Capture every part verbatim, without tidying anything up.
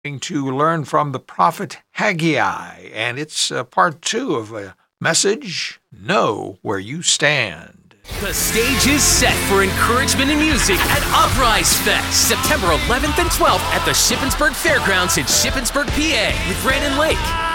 To learn from the prophet Haggai, and it's uh, part two of a message, Know Where You Stand. The stage is set for encouragement and music at Uprise Fest, September eleventh and twelfth at the Shippensburg Fairgrounds in Shippensburg, P A, with Brandon Lake,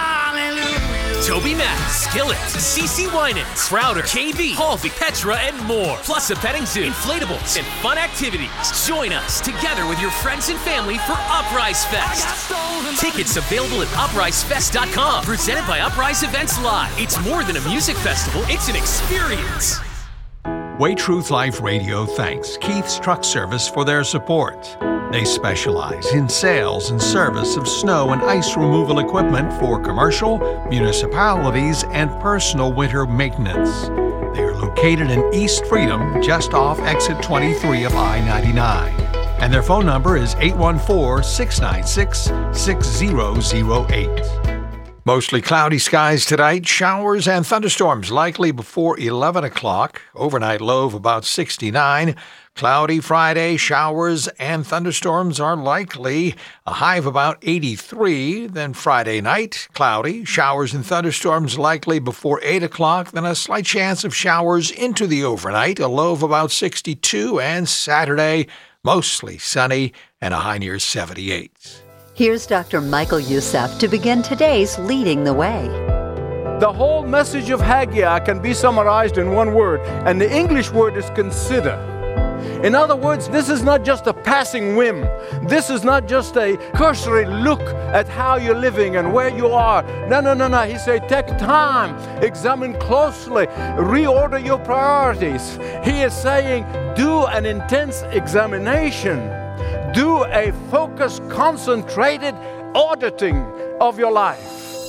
Toby Mack, Skillet, CeCe Winans, Crowder, K V, Halsey, Petra, and more. Plus a petting zoo, inflatables, and fun activities. Join us together with your friends and family for Uprise Fest. Tickets available at uprise fest dot com. Presented by Uprise Events Live. It's more than a music festival, it's an experience. Way Truth Life Radio thanks Keith's Truck Service for their support. They specialize in sales and service of snow and ice removal equipment for commercial, municipalities, and personal winter maintenance. They are located in East Freedom, just off exit twenty-three of I ninety-nine. And their phone number is eight one four, six nine six, six zero zero eight. Mostly cloudy skies tonight, showers and thunderstorms likely before eleven o'clock. Overnight low of about sixty-nine. Cloudy Friday, showers and thunderstorms are likely. A high of about eighty-three. Then Friday night, cloudy, showers and thunderstorms likely before eight o'clock. Then a slight chance of showers into the overnight. A low of about sixty-two. And Saturday, mostly sunny and a high near seventy-eight. Here's Doctor Michael Youssef to begin today's Leading the Way. The whole message of Haggai can be summarized in one word, and the English word is consider. In other words, this is not just a passing whim. This is not just a cursory look at how you're living and where you are. No, no, no, no. He said, take time, examine closely, reorder your priorities. He is saying, do an intense examination. Do a focused, concentrated auditing of your life.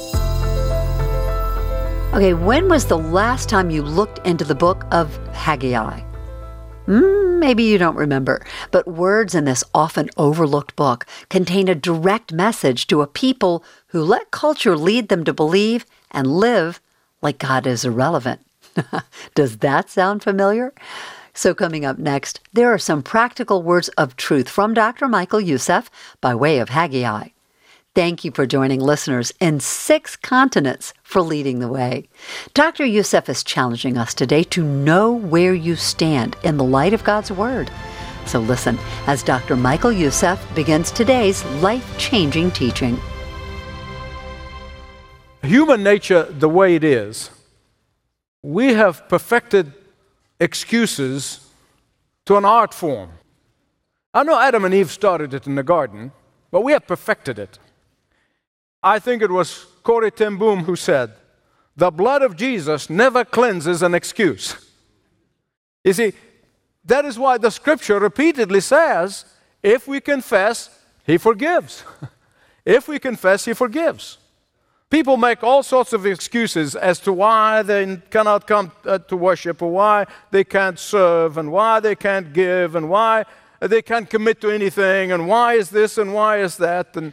Okay, when was the last time you looked into the book of Haggai? Mm, maybe you don't remember, but words in this often overlooked book contain a direct message to a people who let culture lead them to believe and live like God is irrelevant. Does that sound familiar? So coming up next, there are some practical words of truth from Doctor Michael Youssef by way of Haggai. Thank you for joining listeners in six continents for Leading the Way. Doctor Youssef is challenging us today to know where you stand in the light of God's Word. So listen as Doctor Michael Youssef begins today's life-changing teaching. Human nature, the way it is, we have perfected excuses to an art form. I know Adam and Eve started it in the garden, but we have perfected it. I think it was Corrie ten Boom who said, the blood of Jesus never cleanses an excuse. You see, that is why the scripture repeatedly says, if we confess, He forgives. If we confess, He forgives. People make all sorts of excuses as to why they cannot come uh, to worship, or why they can't serve, and why they can't give, and why they can't commit to anything, and why is this, and why is that. And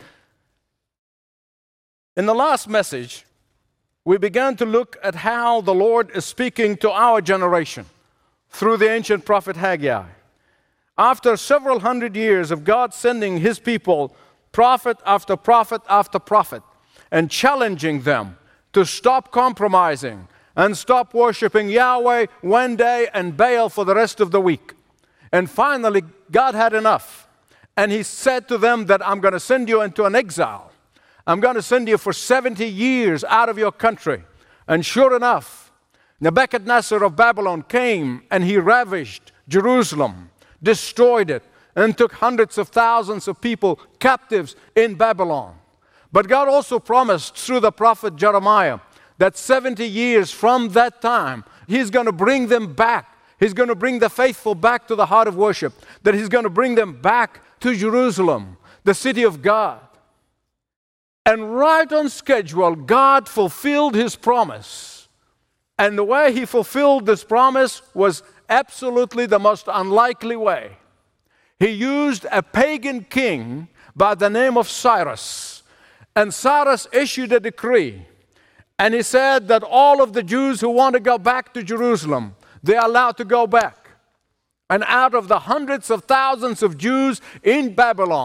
in the last message, we began to look at how the Lord is speaking to our generation through the ancient prophet Haggai. After several hundred years of God sending His people, prophet after prophet after prophet, and challenging them to stop compromising and stop worshiping Yahweh one day and Baal for the rest of the week. And finally, God had enough. And He said to them that I'm going to send you into an exile. I'm going to send you for seventy years out of your country. And sure enough, Nebuchadnezzar of Babylon came and he ravished Jerusalem, destroyed it, and took hundreds of thousands of people captives in Babylon. But God also promised through the prophet Jeremiah that seventy years from that time, He's going to bring them back. He's going to bring the faithful back to the heart of worship. That He's going to bring them back to Jerusalem, the city of God. And right on schedule, God fulfilled His promise. And the way He fulfilled this promise was absolutely the most unlikely way. He used a pagan king by the name of Cyrus. And Cyrus issued a decree, and he said that all of the Jews who want to go back to Jerusalem, they're allowed to go back. And out of the hundreds of thousands of Jews in Babylon,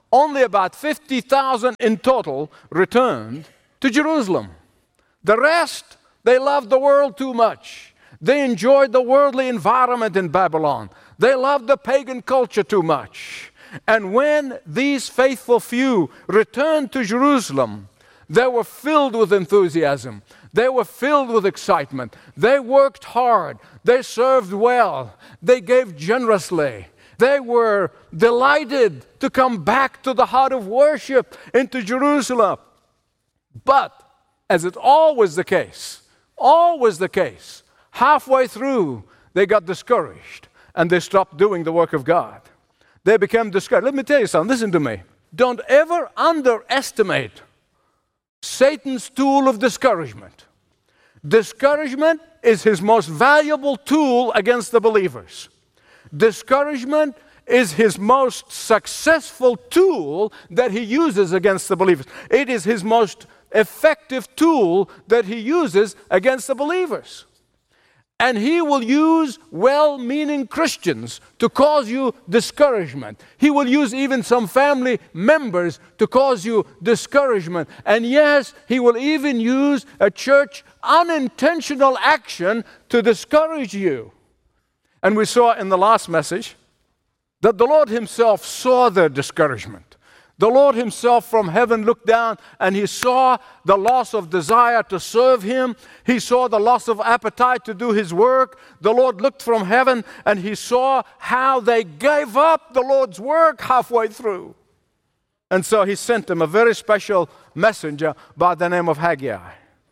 only about fifty thousand in total returned to Jerusalem. The rest, they loved the world too much. They enjoyed the worldly environment in Babylon. They loved the pagan culture too much. And when these faithful few returned to Jerusalem, they were filled with enthusiasm. They were filled with excitement. They worked hard. They served well. They gave generously. They were delighted to come back to the heart of worship into Jerusalem. But, as it always the case, always the case, halfway through, they got discouraged and they stopped doing the work of God. They became discouraged. Let me tell you something. Listen to me. Don't ever underestimate Satan's tool of discouragement. Discouragement is his most valuable tool against the believers. Discouragement is his most successful tool that he uses against the believers. It is his most effective tool that he uses against the believers. And he will use well-meaning Christians to cause you discouragement. He will use even some family members to cause you discouragement. And yes, he will even use a church unintentional action to discourage you. And we saw in the last message that the Lord himself saw their discouragement. The Lord himself from heaven looked down and he saw the loss of desire to serve him. He saw the loss of appetite to do his work. The Lord looked from heaven and he saw how they gave up the Lord's work halfway through. And so he sent them a very special messenger by the name of Haggai.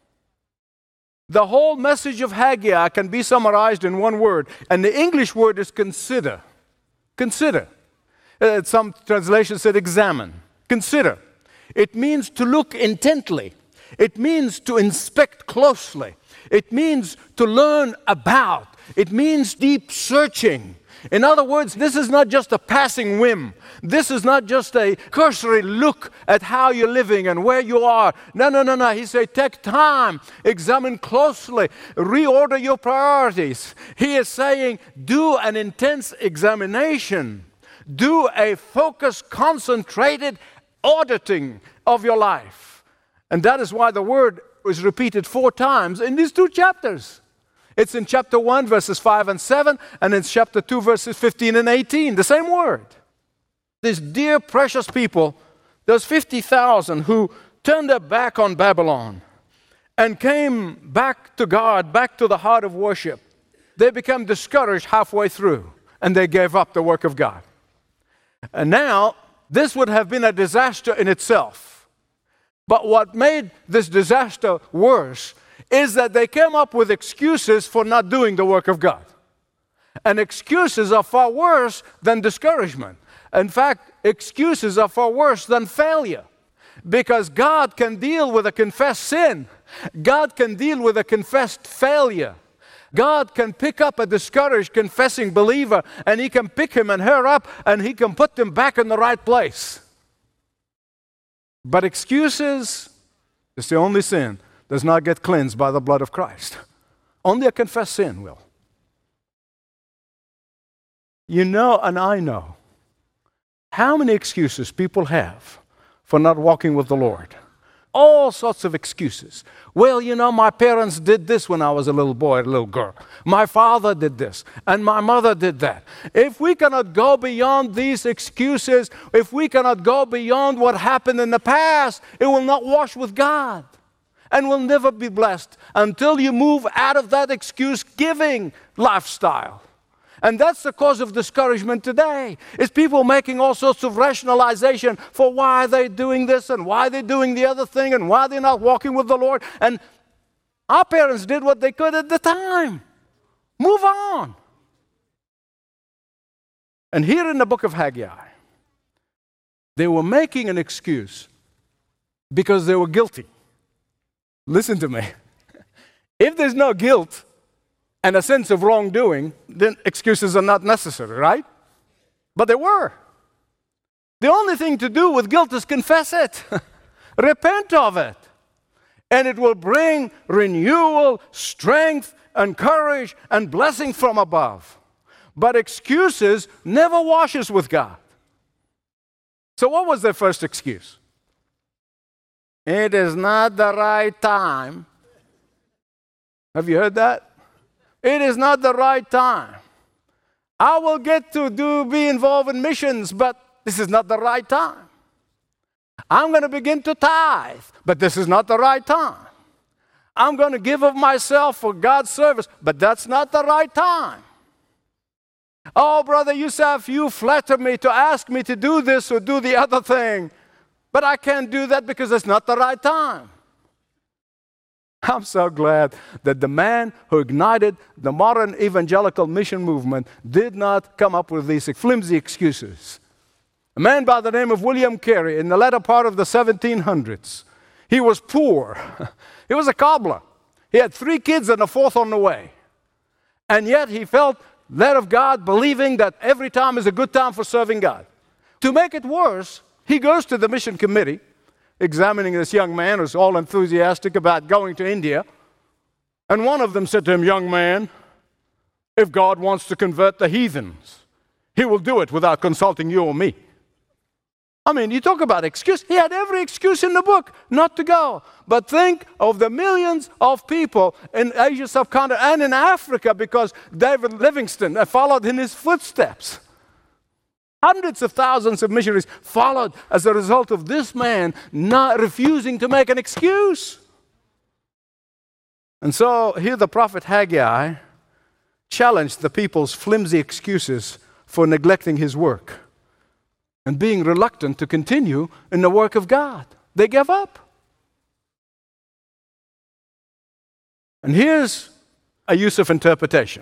The whole message of Haggai can be summarized in one word, and the English word is consider. Consider. Uh, some translations said examine. Consider. It means to look intently. It means to inspect closely. It means to learn about. It means deep searching. In other words, this is not just a passing whim. This is not just a cursory look at how you're living and where you are. No, no, no, no. He said, take time, examine closely, reorder your priorities. He is saying, do an intense examination. Do a focused, concentrated auditing of your life. And that is why the word was repeated four times in these two chapters. It's in chapter one, verses five and seven, and in chapter two, verses fifteen and eighteen, the same word. These dear, precious people, those fifty thousand who turned their back on Babylon and came back to God, back to the heart of worship, they became discouraged halfway through, and they gave up the work of God. And now, this would have been a disaster in itself. But what made this disaster worse is that they came up with excuses for not doing the work of God. And excuses are far worse than discouragement. In fact, excuses are far worse than failure. Because God can deal with a confessed sin. God can deal with a confessed failure. God can pick up a discouraged, confessing believer, and He can pick him and her up, and He can put them back in the right place. But excuses is the only sin does not get cleansed by the blood of Christ. Only a confessed sin will. You know, and I know, how many excuses people have for not walking with the Lord. All sorts of excuses. Well, you know, my parents did this when I was a little boy, a little girl. My father did this, and my mother did that. If we cannot go beyond these excuses, if we cannot go beyond what happened in the past, it will not wash with God. And will never be blessed until you move out of that excuse-giving lifestyle. And that's the cause of discouragement today. Is people making all sorts of rationalization for why they're doing this and why they're doing the other thing and why they're not walking with the Lord. And our parents did what they could at the time. Move on. And here in the book of Haggai, they were making an excuse because they were guilty. Listen to me. If there's no guilt and a sense of wrongdoing, then excuses are not necessary, right? But they were. The only thing to do with guilt is confess it. Repent of it. And it will bring renewal, strength, and courage, and blessing from above. But excuses never washes with God. So what was their first excuse? It is not the right time. Have you heard that? It is not the right time. I will get to do be involved in missions, but this is not the right time. I'm going to begin to tithe, but this is not the right time. I'm going to give of myself for God's service, but that's not the right time. Oh, Brother Yusuf, you flatter me to ask me to do this or do the other thing, but I can't do that because it's not the right time. I'm so glad that the man who ignited the modern evangelical mission movement did not come up with these flimsy excuses. A man by the name of William Carey in the latter part of the seventeen hundreds. He was poor. He was a cobbler. He had three kids and a fourth on the way. And yet he felt led of God, believing that every time is a good time for serving God. To make it worse, he goes to the mission committee, examining this young man who's all enthusiastic about going to India. And one of them said to him, "Young man, if God wants to convert the heathens, he will do it without consulting you or me." I mean, you talk about excuse. He had every excuse in the book not to go. But think of the millions of people in Asia subcontinent and in Africa, because David Livingstone followed in his footsteps. Hundreds of thousands of missionaries followed as a result of this man not refusing to make an excuse. And so here the prophet Haggai challenged the people's flimsy excuses for neglecting his work and being reluctant to continue in the work of God. They gave up. And here's a Yusuf interpretation.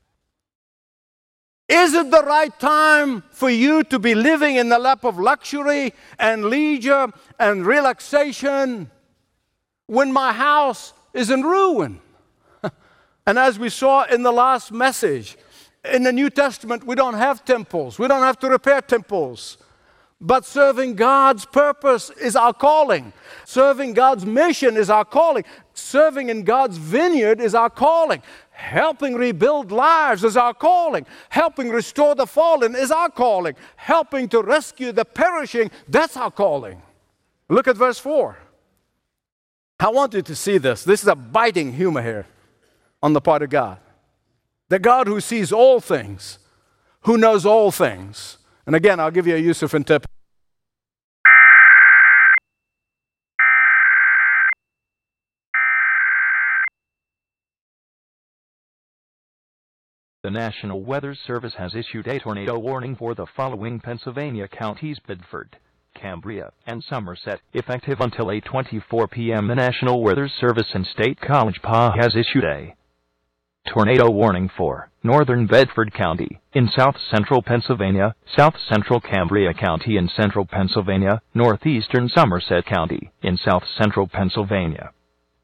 Is it the right time for you to be living in the lap of luxury and leisure and relaxation when my house is in ruin? And as we saw in the last message, in the New Testament, we don't have temples. We don't have to repair temples. But serving God's purpose is our calling. Serving God's mission is our calling. Serving in God's vineyard is our calling. Helping rebuild lives is our calling. Helping restore the fallen is our calling. Helping to rescue the perishing, that's our calling. Look at verse four. I want you to see this. This is a biting humor here on the part of God. The God who sees all things, who knows all things. And again, I'll give you a Yusuf interpretation. The National Weather Service has issued a tornado warning for the following Pennsylvania counties: Bedford, Cambria, and Somerset, effective until eight twenty-four p m The National Weather Service in State College Park has issued a tornado warning for northern Bedford County, in south-central Pennsylvania, south-central Cambria County in central Pennsylvania, northeastern Somerset County, in south-central Pennsylvania,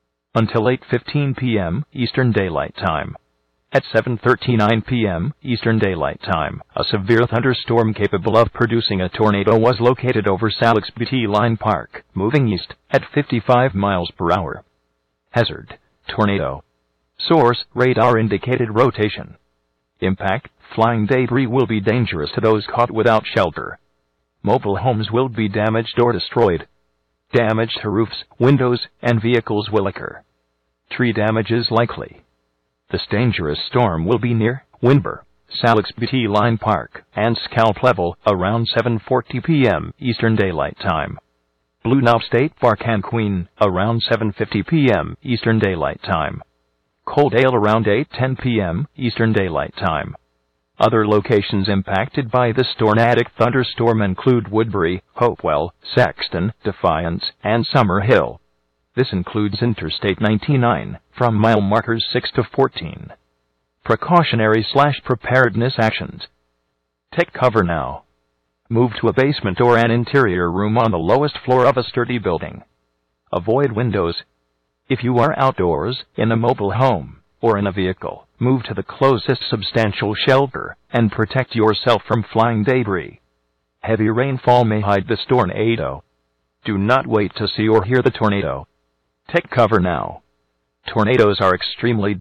until eight fifteen p m Eastern Daylight Time. At seven thirty-nine p m Eastern Daylight Time, a severe thunderstorm capable of producing a tornado was located over Salix B T Line Park, moving east at fifty-five miles per hour. Hazard: tornado. Source: radar indicated rotation. Impact: flying debris will be dangerous to those caught without shelter. Mobile homes will be damaged or destroyed. Damage to roofs, windows, and vehicles will occur. Tree damage is likely. This dangerous storm will be near Winber, Salix B T Line Park, and scalp level around seven forty p m Eastern Daylight Time. Blue Knob State Park and Queen around seven fifty p m Eastern Daylight Time. Coaldale around eight ten p m Eastern Daylight Time. Other locations impacted by this tornadic thunderstorm include Woodbury, Hopewell, Saxton, Defiance, and Summer Hill. This includes Interstate ninety-nine, from mile markers six to fourteen. Precautionary slash preparedness actions. Take cover now. Move to a basement or an interior room on the lowest floor of a sturdy building. Avoid windows. If you are outdoors, in a mobile home, or in a vehicle, move to the closest substantial shelter, and protect yourself from flying debris. Heavy rainfall may hide this tornado. Do not wait to see or hear the tornado. Take cover now. Tornadoes are extremely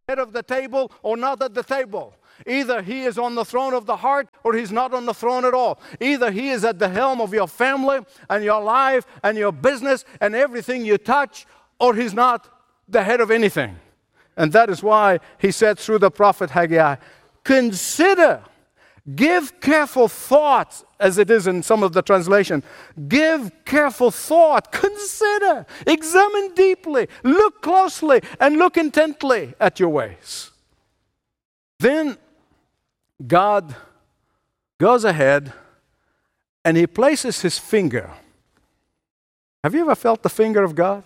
head of the table or not at the table. Either he is on the throne of the heart or he's not on the throne at all. Either he is at the helm of your family and your life and your business and everything you touch, or he's not the head of anything. And that is why he said through the prophet Haggai, consider, give careful thought, as it is in some of the translation. Give careful thought, consider, examine deeply, look closely, and look intently at your ways. Then God goes ahead and he places his finger. Have you ever felt the finger of God?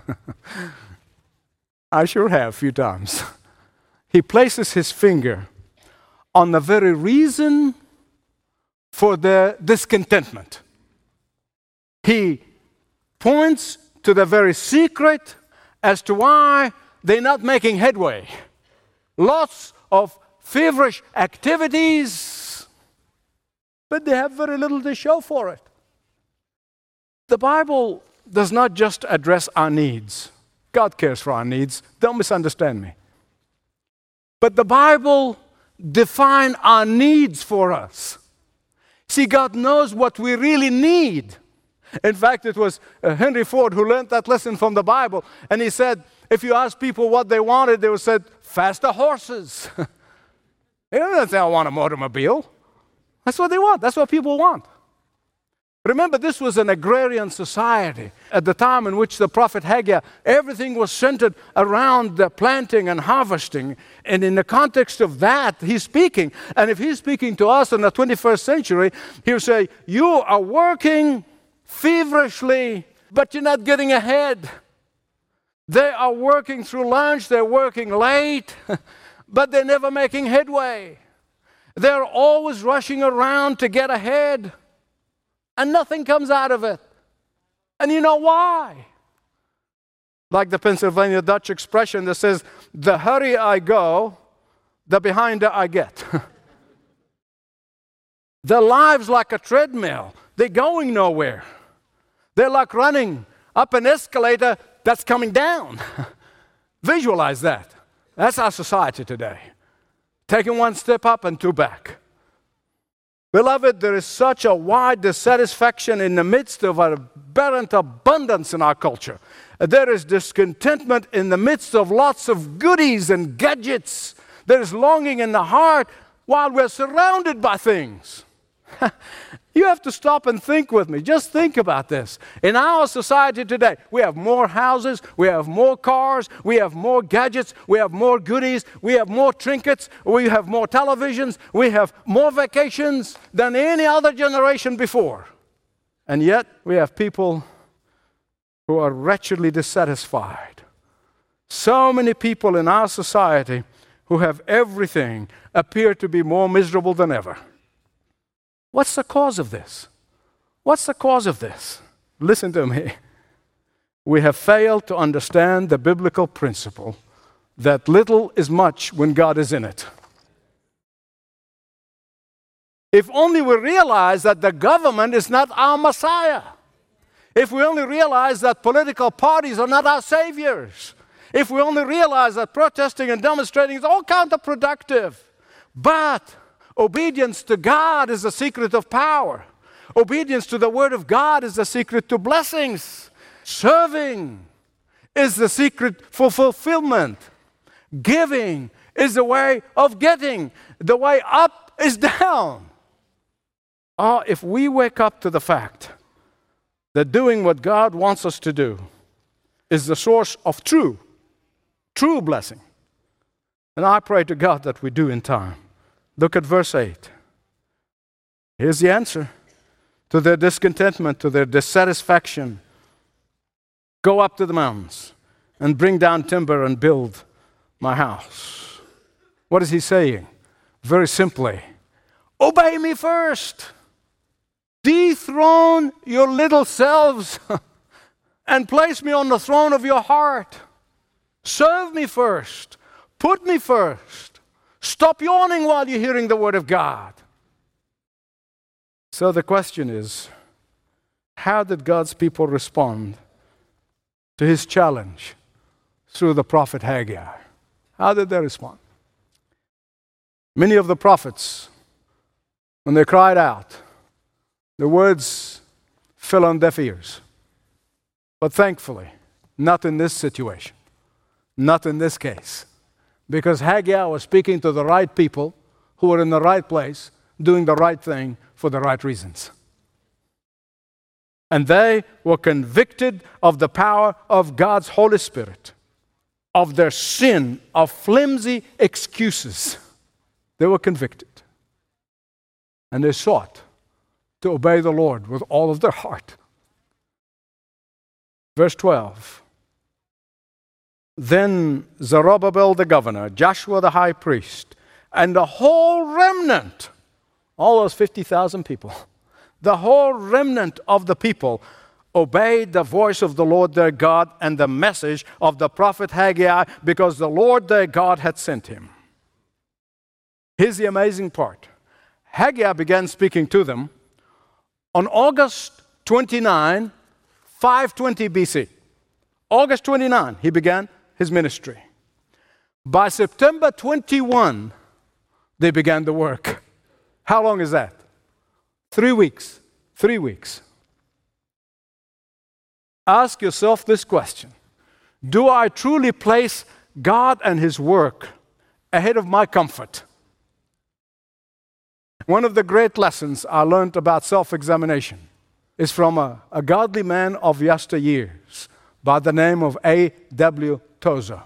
I sure have a few times. He places his finger on the very reason for their discontentment. He points to the very secret as to why they're not making headway. Lots of feverish activities, but they have very little to show for it. The Bible does not just address our needs. God cares for our needs. Don't misunderstand me. But the Bible defines our needs for us. See, God knows what we really need. In fact, it was uh, Henry Ford who learned that lesson from the Bible. And he said, if you ask people what they wanted, they would say, faster horses. They don't say, I want a automobile. That's what they want. That's what people want. Remember, this was an agrarian society at the time in which the prophet Haggai, everything was centered around the planting and harvesting. And in the context of that, he's speaking. And if he's speaking to us in the twenty-first century, he'll say, you are working feverishly, but you're not getting ahead. They are working through lunch, they're working late, but they're never making headway. They're always rushing around to get ahead. And nothing comes out of it. And you know why? Like the Pennsylvania Dutch expression that says, the hurrier I go, the behinder I get. Their lives like a treadmill. They're going nowhere. They're like running up an escalator that's coming down. Visualize that. That's our society today. Taking one step up and two back. Beloved, there is such a wide dissatisfaction in the midst of a apparent abundance in our culture. There is discontentment in the midst of lots of goodies and gadgets. There is longing in the heart while we're surrounded by things. You have to stop and think with me. Just think about this. In our society today, we have more houses, we have more cars, we have more gadgets, we have more goodies, we have more trinkets, we have more televisions, we have more vacations than any other generation before. And yet, we have people who are wretchedly dissatisfied. So many people in our society who have everything appear to be more miserable than ever. What's the cause of this? What's the cause of this? Listen to me. We have failed to understand the biblical principle that little is much when God is in it. If only we realize that the government is not our Messiah. If we only realize that political parties are not our saviors. If we only realize that protesting and demonstrating is all counterproductive. But obedience to God is the secret of power. Obedience to the Word of God is the secret to blessings. Serving is the secret for fulfillment. Giving is the way of getting. The way up is down. Oh, if we wake up to the fact that doing what God wants us to do is the source of true, true blessing, and I pray to God that we do in time. Look at verse eight. Here's the answer to their discontentment, to their dissatisfaction. Go up to the mountains and bring down timber and build my house. What is he saying? Very simply, obey me first. Dethrone your little selves and place me on the throne of your heart. Serve me first. Put me first. Stop yawning while you're hearing the Word of God. So the question is, how did God's people respond to his challenge through the prophet Haggai? How did they respond? Many of the prophets, when they cried out, the words fell on deaf ears. But thankfully, not in this situation, not in this case, because Haggai was speaking to the right people who were in the right place, doing the right thing for the right reasons. And they were convicted of the power of God's Holy Spirit, of their sin, of flimsy excuses. They were convicted. And they sought to obey the Lord with all of their heart. Verse twelve. Then Zerubbabel the governor, Joshua the high priest, and the whole remnant, all those fifty thousand people, the whole remnant of the people obeyed the voice of the Lord their God and the message of the prophet Haggai, because the Lord their God had sent him. Here's the amazing part. Haggai began speaking to them on August twenty-ninth, five twenty B C. August twenty-ninth, he began his ministry. By September twenty-first, they began the work. How long is that? Three weeks. Three weeks. Ask yourself this question. Do I truly place God and His work ahead of my comfort? One of the great lessons I learned about self-examination is from a, a godly man of yesteryears by the name of A W Tozer.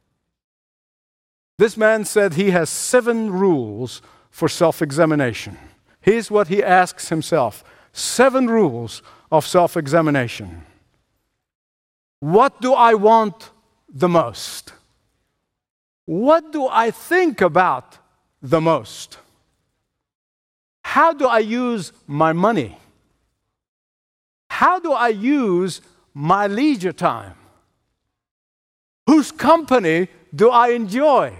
This man said he has seven rules for self-examination. Here's what he asks himself. Seven rules of self-examination. What do I want the most? What do I think about the most? How do I use my money? How do I use my leisure time? Whose company do I enjoy?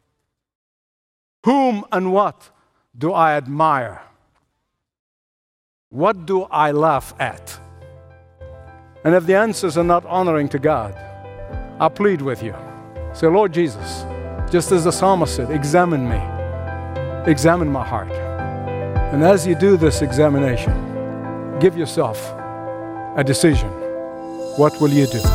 Whom and what do I admire? What do I laugh at? And if the answers are not honoring to God, I plead with you. Say, Lord Jesus, just as the psalmist said, examine me. Examine my heart. And as you do this examination, give yourself a decision. What will you do?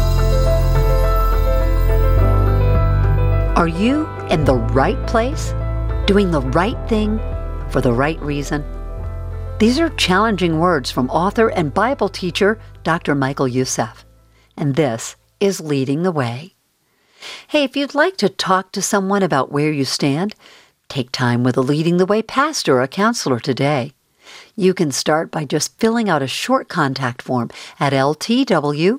Are you in the right place, doing the right thing for the right reason? These are challenging words from author and Bible teacher Doctor Michael Youssef. And this is Leading the Way. Hey, if you'd like to talk to someone about where you stand, take time with a Leading the Way pastor or a counselor today. You can start by just filling out a short contact form at ltw.org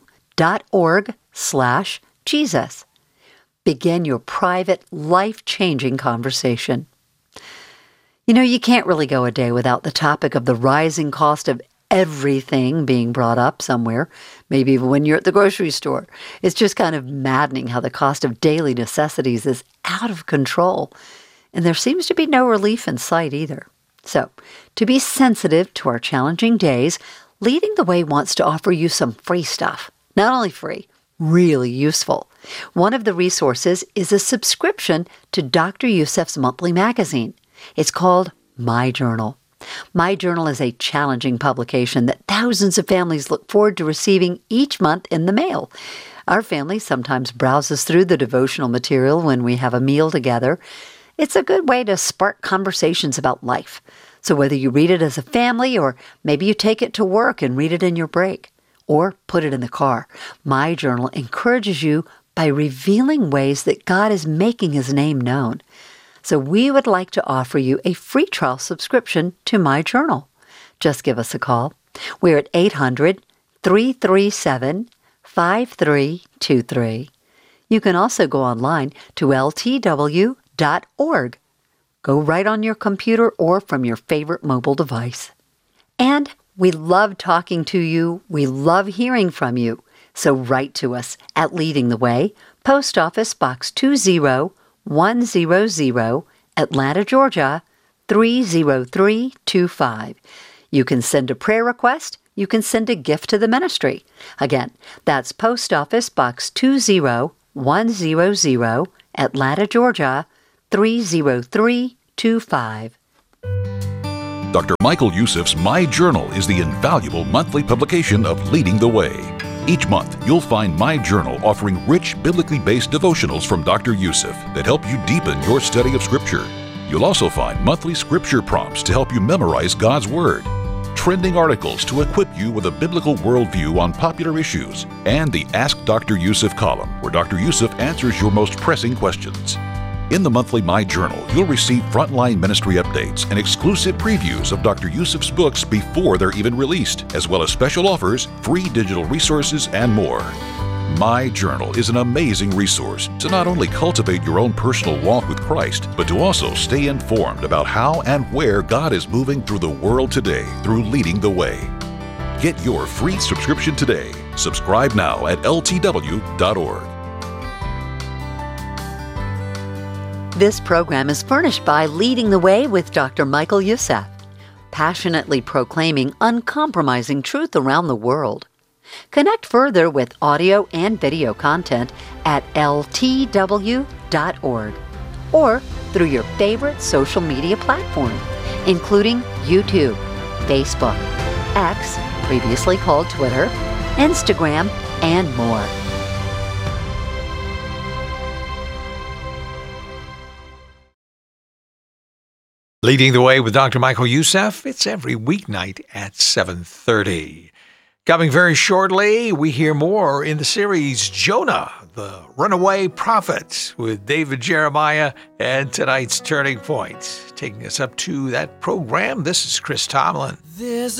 slash Jesus. Begin your private, life-changing conversation. You know, you can't really go a day without the topic of the rising cost of everything being brought up somewhere, maybe even when you're at the grocery store. It's just kind of maddening how the cost of daily necessities is out of control. And there seems to be no relief in sight either. So, to be sensitive to our challenging days, Leading the Way wants to offer you some free stuff. Not only free, really useful. One of the resources is a subscription to Doctor Youssef's monthly magazine. It's called My Journal. My Journal is a challenging publication that thousands of families look forward to receiving each month in the mail. Our family sometimes browses through the devotional material when we have a meal together. It's a good way to spark conversations about life. So whether you read it as a family or maybe you take it to work and read it in your break or put it in the car, My Journal encourages you by revealing ways that God is making His name known. So we would like to offer you a free trial subscription to My Journal. Just give us a call. We're at eight hundred, three three seven, five three two three. You can also go online to L T W dot org. Go right on your computer or from your favorite mobile device. And we love talking to you. We love hearing from you. So write to us at Leading the Way, Post Office Box two zero one zero zero, Atlanta, Georgia, three zero three two five. You can send a prayer request. You can send a gift to the ministry. Again, that's Post Office Box two zero one zero zero, Atlanta, Georgia, three zero three two five. Doctor Michael Youssef's My Journal is the invaluable monthly publication of Leading the Way. Each month, you'll find My Journal offering rich, biblically based devotionals from Doctor Youssef that help you deepen your study of Scripture. You'll also find monthly Scripture prompts to help you memorize God's Word, trending articles to equip you with a biblical worldview on popular issues, and the Ask Doctor Youssef column, where Doctor Youssef answers your most pressing questions. In the monthly My Journal, you'll receive frontline ministry updates and exclusive previews of Doctor Youssef's books before they're even released, as well as special offers, free digital resources, and more. My Journal is an amazing resource to not only cultivate your own personal walk with Christ, but to also stay informed about how and where God is moving through the world today through Leading the Way. Get your free subscription today. Subscribe now at L T W dot org. This program is furnished by Leading the Way with Doctor Michael Youssef, passionately proclaiming uncompromising truth around the world. Connect further with audio and video content at L T W dot org or through your favorite social media platform, including YouTube, Facebook, X, previously called Twitter, Instagram, and more. Leading the Way with Doctor Michael Youssef. It's every weeknight at seven thirty. Coming very shortly, we hear more in the series Jonah, the Runaway Prophet, with David Jeremiah and tonight's Turning Point. Taking us up to that program, this is Chris Tomlin. There's